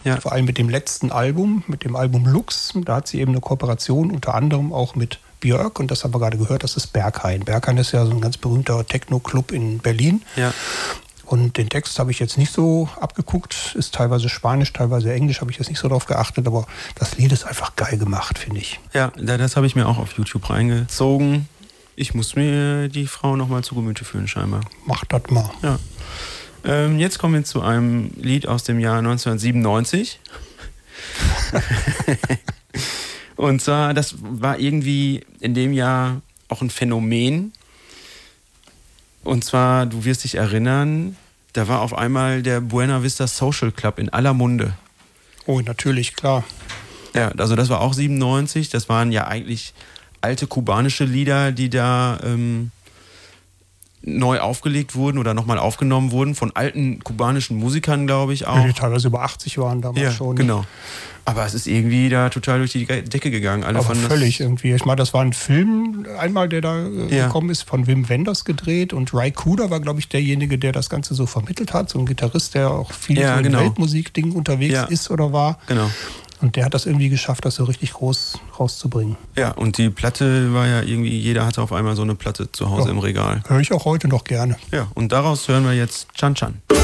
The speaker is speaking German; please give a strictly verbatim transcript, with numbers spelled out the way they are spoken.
Ja. Vor allem mit dem letzten Album, mit dem Album Lux. Da hat sie eben eine Kooperation, unter anderem auch mit Björk. Und das haben wir gerade gehört, das ist Berghain. Berghain ist ja so ein ganz berühmter Techno-Club in Berlin. Ja. Und den Text habe ich jetzt nicht so abgeguckt. Ist teilweise Spanisch, teilweise Englisch, habe ich jetzt nicht so drauf geachtet. Aber das Lied ist einfach geil gemacht, finde ich. Ja, das habe ich mir auch auf YouTube reingezogen. Ich muss mir die Frau nochmal zu Gemüte führen, scheinbar. Mach das mal. Ja. Ähm, jetzt kommen wir zu einem Lied aus dem Jahr neunzehnhundertsiebenundneunzig. Und zwar, das war irgendwie in dem Jahr auch ein Phänomen. Und zwar, du wirst dich erinnern, da war auf einmal der Buena Vista Social Club in aller Munde. Oh, natürlich, klar. Ja, also das war auch siebenundneunzig. Das waren ja eigentlich alte kubanische Lieder, die da ähm, neu aufgelegt wurden oder nochmal aufgenommen wurden von alten kubanischen Musikern, glaube ich auch. Ja, die teilweise über achtzig waren damals ja, schon. Genau. Aber es ist irgendwie da total durch die Decke gegangen. Alle Aber völlig irgendwie. Ich meine, das war ein Film einmal, der da äh, Ja. gekommen ist, von Wim Wenders gedreht. Und Ry Cooder war, glaube ich, derjenige, der das Ganze so vermittelt hat. So ein Gitarrist, der auch viel Ja, so in genau. Weltmusikdingen unterwegs Ja. ist oder war. Genau. Und der hat das irgendwie geschafft, das so richtig groß rauszubringen. Ja, und die Platte war ja irgendwie, jeder hatte auf einmal so eine Platte zu Hause Ja. im Regal. Höre ich auch heute noch gerne. Ja, und daraus hören wir jetzt Chan Chan.